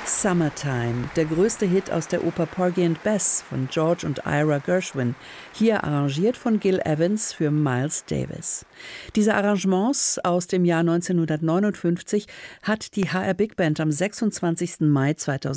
Summertime, der größte Hit aus der Oper Porgy and Bess von George und Ira Gershwin, hier arrangiert von Gil Evans für Miles Davis. Diese Arrangements aus dem Jahr 1959 hat die HR Big Band am 26. Mai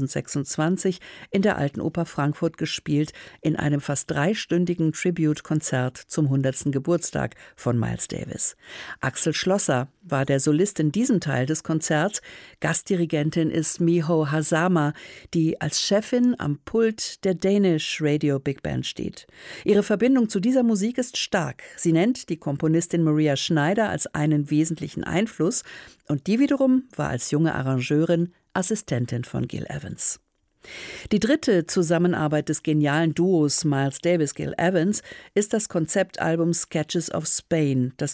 2026 in der Alten Oper Frankfurt gespielt, in einem fast dreistündigen Tribute-Konzert zum 100. Geburtstag von Miles Davis. Axel Schlosser war der Solist in diesem Teil des Konzerts. Gastdirigentin ist Miho Hazama, die als Chefin am Pult der Danish Radio Big Band steht. Ihre Verbindung zu dieser Musik ist stark. Sie nennt die Komponistin Maria Schneider als einen wesentlichen Einfluss und die wiederum war als junge Arrangeurin Assistentin von Gil Evans. Die dritte Zusammenarbeit des genialen Duos Miles Davis-Gil Evans ist das Konzeptalbum Sketches of Spain, das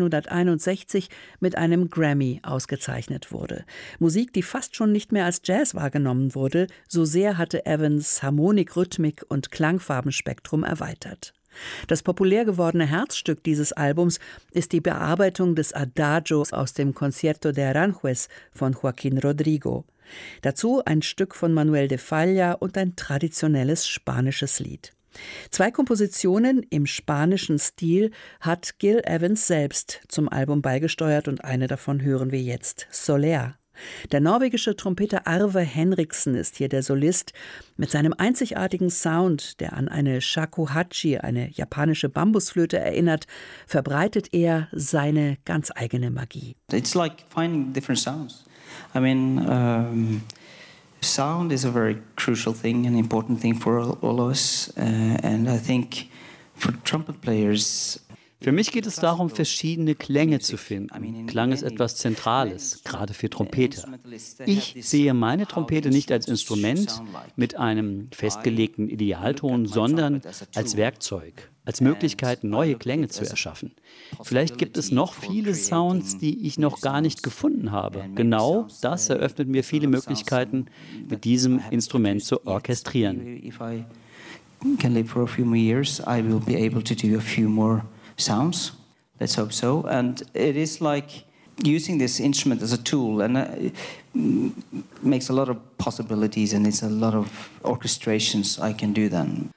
1961 mit einem Grammy ausgezeichnet wurde. Musik, die fast schon nicht mehr als Jazz wahrgenommen wurde, so sehr hatte Evans Harmonik, Rhythmik und Klangfarbenspektrum erweitert. Das populär gewordene Herzstück dieses Albums ist die Bearbeitung des Adagio aus dem Concierto de Aranjuez von Joaquín Rodrigo. Dazu ein Stück von Manuel de Falla und ein traditionelles spanisches Lied. Zwei Kompositionen im spanischen Stil hat Gil Evans selbst zum Album beigesteuert und eine davon hören wir jetzt, Soler. Der norwegische Trompeter Arve Henriksen ist hier der Solist. Mit seinem einzigartigen Sound, der an eine shakuhachi, eine japanische Bambusflöte erinnert, verbreitet er seine ganz eigene Magie. It's like finding different sounds. I mean, sound is a very crucial thing, an important thing for all of us. And I think for trumpet players, für mich geht es darum, verschiedene Klänge zu finden. Klang ist etwas Zentrales, gerade für Trompeter. Ich sehe meine Trompete nicht als Instrument mit einem festgelegten Idealton, sondern als Werkzeug, als Möglichkeit, neue Klänge zu erschaffen. Vielleicht gibt es noch viele Sounds, die ich noch gar nicht gefunden habe. Genau das eröffnet mir viele Möglichkeiten, mit diesem Instrument zu orchestrieren. Can live for a few more years, I will be able to do a few more sounds. Let's hope so. And it is like using this instrument as a tool, and makes a lot of possibilities, and it's a lot of orchestrations I can do then.